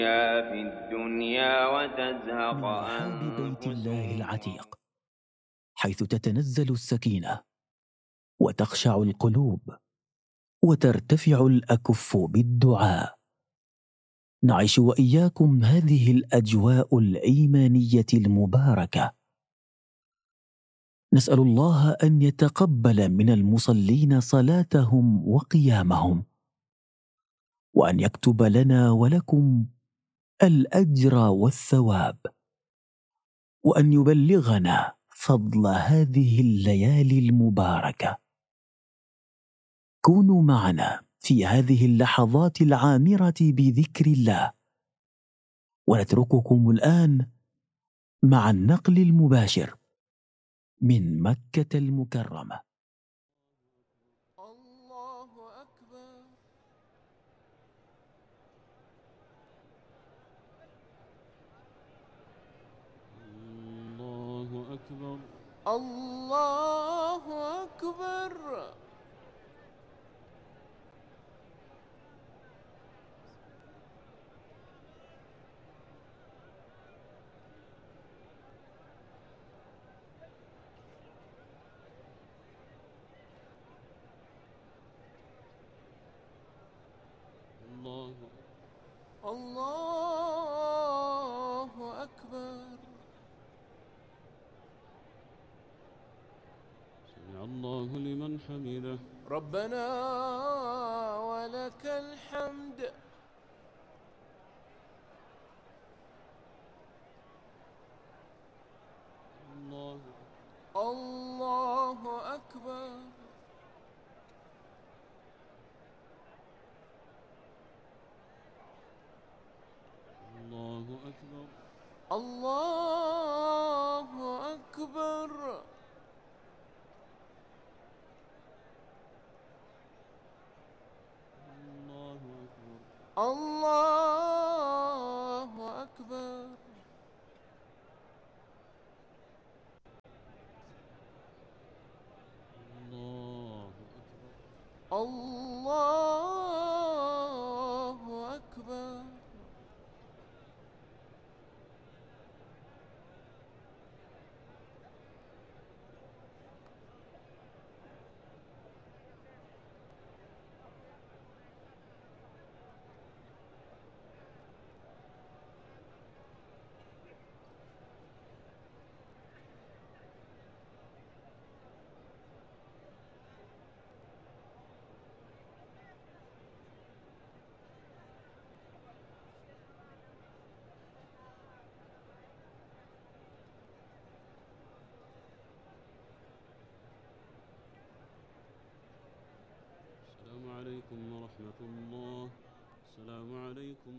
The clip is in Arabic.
في الدنيا وتزهق من رحاب بيت الله أنفسهم. العتيق، حيث تتنزل السكينة وتخشع القلوب وترتفع الأكف بالدعاء. نعيش وإياكم هذه الأجواء الإيمانية المباركة. نسأل الله أن يتقبل من المصلين صلاتهم وقيامهم، وأن يكتب لنا ولكم الأجر والثواب، وأن يبلغنا فضل هذه الليالي المباركة. كونوا معنا في هذه اللحظات العامرة بذكر الله، ونترككم الآن مع النقل المباشر من مكة المكرمة. الله أكبر. الله أكبر. الله أكبر. الله الله أكبر. سمع الله لمن حمده. ربنا ولك الحمد. الله الله أكبر. الله أكبر. الله أكبر. الله أكبر. الله أكبر. الله أكبر. الله أكبر. السلام عليكم ورحمة الله. السلام عليكم